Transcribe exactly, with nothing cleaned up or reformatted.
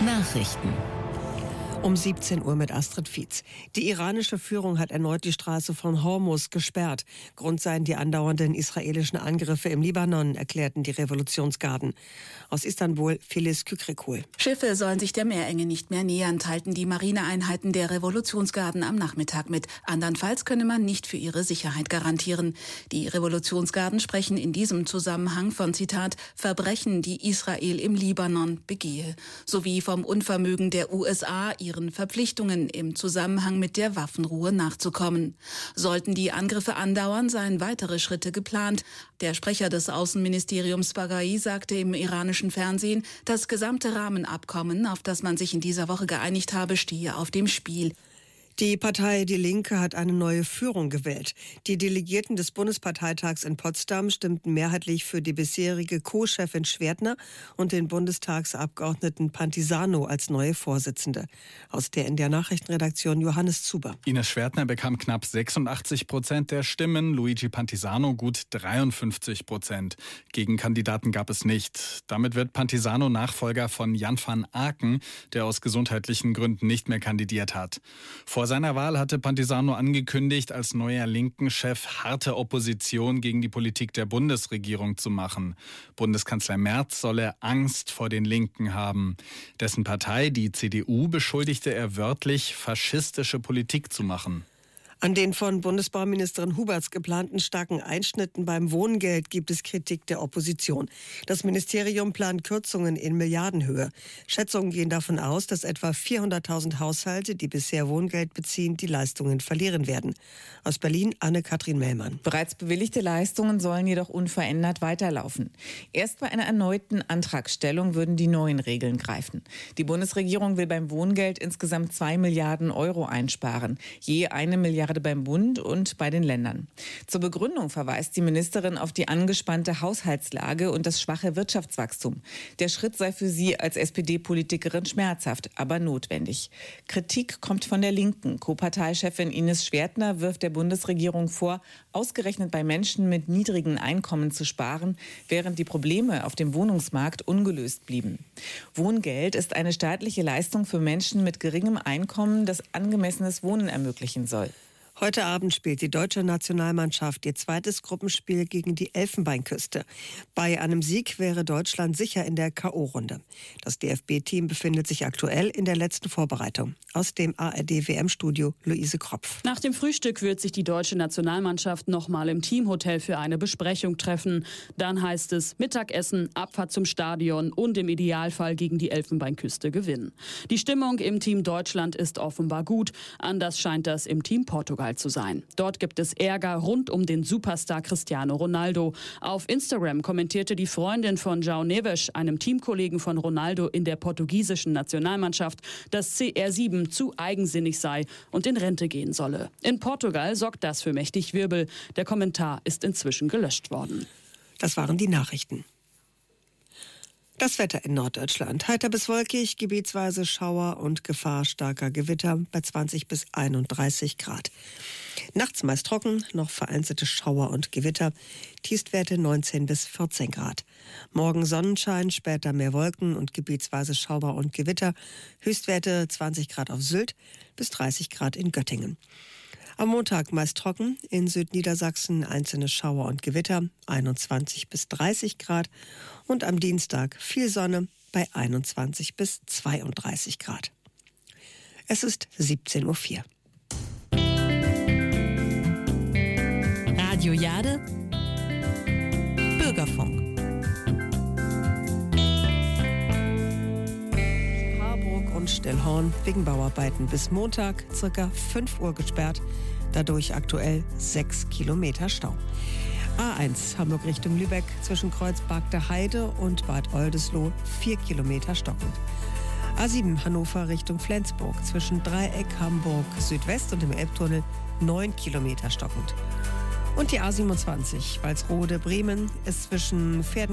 Nachrichten um siebzehn Uhr mit Astrid Fietz. Die iranische Führung hat erneut die Straße von Hormuz gesperrt. Grund seien die andauernden israelischen Angriffe im Libanon, erklärten die Revolutionsgarden. Aus Istanbul, Filiz Kükrikul. Schiffe sollen sich der Meerenge nicht mehr nähern, teilten die Marineeinheiten der Revolutionsgarden am Nachmittag mit. Andernfalls könne man nicht für ihre Sicherheit garantieren. Die Revolutionsgarden sprechen in diesem Zusammenhang von, Zitat, Verbrechen, die Israel im Libanon begehe, sowie vom Unvermögen der U S A, ihren Verpflichtungen im Zusammenhang mit der Waffenruhe nachzukommen. Sollten die Angriffe andauern, seien weitere Schritte geplant. Der Sprecher des Außenministeriums Baghai sagte im iranischen Fernsehen, das gesamte Rahmenabkommen, auf das man sich in dieser Woche geeinigt habe, stehe auf dem Spiel. Die Partei Die Linke hat eine neue Führung gewählt. Die Delegierten des Bundesparteitags in Potsdam stimmten mehrheitlich für die bisherige Co-Chefin Schwertner und den Bundestagsabgeordneten Pantisano als neue Vorsitzende. Aus der N D R-Nachrichtenredaktion Johannes Zuber. Ines Schwertner bekam knapp sechsundachtzig Prozent der Stimmen, Luigi Pantisano gut dreiundfünfzig Prozent. Gegenkandidaten gab es nicht. Damit wird Pantisano Nachfolger von Jan van Aken, der aus gesundheitlichen Gründen nicht mehr kandidiert hat. Vor seiner Wahl hatte Pantisano angekündigt, als neuer Linken-Chef harte Opposition gegen die Politik der Bundesregierung zu machen. Bundeskanzler Merz solle Angst vor den Linken haben. Dessen Partei, die C D U, beschuldigte er wörtlich, faschistische Politik zu machen. An den von Bundesbauministerin Huberts geplanten starken Einschnitten beim Wohngeld gibt es Kritik der Opposition. Das Ministerium plant Kürzungen in Milliardenhöhe. Schätzungen gehen davon aus, dass etwa vierhunderttausend Haushalte, die bisher Wohngeld beziehen, die Leistungen verlieren werden. Aus Berlin, Anne-Kathrin Mellmann. Bereits bewilligte Leistungen sollen jedoch unverändert weiterlaufen. Erst bei einer erneuten Antragstellung würden die neuen Regeln greifen. Die Bundesregierung will beim Wohngeld insgesamt zwei Milliarden Euro einsparen. Je eine Milliarde beim Bund und bei den Ländern. Zur Begründung verweist die Ministerin auf die angespannte Haushaltslage und das schwache Wirtschaftswachstum. Der Schritt sei für sie als S P D-Politikerin schmerzhaft, aber notwendig. Kritik kommt von der Linken. Co-Parteichefin Ines Schwertner wirft der Bundesregierung vor, ausgerechnet bei Menschen mit niedrigen Einkommen zu sparen, während die Probleme auf dem Wohnungsmarkt ungelöst blieben. Wohngeld ist eine staatliche Leistung für Menschen mit geringem Einkommen, das angemessenes Wohnen ermöglichen soll. Heute Abend spielt die deutsche Nationalmannschaft ihr zweites Gruppenspiel gegen die Elfenbeinküste. Bei einem Sieg wäre Deutschland sicher in der K O-Runde. Das D F B-Team befindet sich aktuell in der letzten Vorbereitung. Aus dem A R D-W M-Studio Luise Kropf. Nach dem Frühstück wird sich die deutsche Nationalmannschaft nochmal im Teamhotel für eine Besprechung treffen. Dann heißt es Mittagessen, Abfahrt zum Stadion und im Idealfall gegen die Elfenbeinküste gewinnen. Die Stimmung im Team Deutschland ist offenbar gut. Anders scheint das im Team Portugal zu sein. Dort gibt es Ärger rund um den Superstar Cristiano Ronaldo. Auf Instagram kommentierte die Freundin von João Neves, einem Teamkollegen von Ronaldo in der portugiesischen Nationalmannschaft, dass C R sieben zu eigensinnig sei und in Rente gehen solle. In Portugal sorgt das für mächtig Wirbel. Der Kommentar ist inzwischen gelöscht worden. Das waren die Nachrichten. Das Wetter in Norddeutschland. Heiter bis wolkig, gebietsweise Schauer und Gefahr starker Gewitter bei zwanzig bis einunddreißig Grad. Nachts meist trocken, noch vereinzelte Schauer und Gewitter. Tiefstwerte neunzehn bis vierzehn Grad. Morgen Sonnenschein, später mehr Wolken und gebietsweise Schauer und Gewitter. Höchstwerte zwanzig Grad auf Sylt bis dreißig Grad in Göttingen. Am Montag meist trocken, in Südniedersachsen einzelne Schauer und Gewitter, einundzwanzig bis dreißig Grad. Und am Dienstag viel Sonne bei einundzwanzig bis zweiunddreißig Grad. Es ist siebzehn Uhr vier. Radio Jade Bürgerfunk. Harburg und Stellhorn wegen Bauarbeiten bis Montag circa fünf Uhr gesperrt. Dadurch aktuell sechs Kilometer Stau. A eins Hamburg Richtung Lübeck zwischen Kreuzberg der Heide und Bad Oldesloe vier Kilometer stockend. A sieben Hannover Richtung Flensburg zwischen Dreieck Hamburg Südwest und dem Elbtunnel neun Kilometer stockend. Und die A siebenundzwanzig Walsrode Bremen ist zwischen Pferden